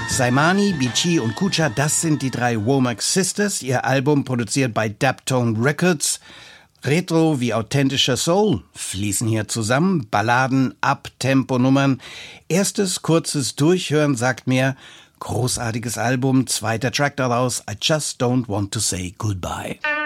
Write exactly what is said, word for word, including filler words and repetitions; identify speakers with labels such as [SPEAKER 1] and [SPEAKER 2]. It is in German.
[SPEAKER 1] Saimani, Beachy und Kucha, das sind die drei Womack Sisters. Ihr Album produziert bei Daptone Records. Retro wie authentischer Soul fließen hier zusammen. Balladen, Up-Tempo-Nummern. Erstes kurzes Durchhören sagt mir, großartiges Album. Zweiter Track daraus, I Just Don't Want to Say Goodbye.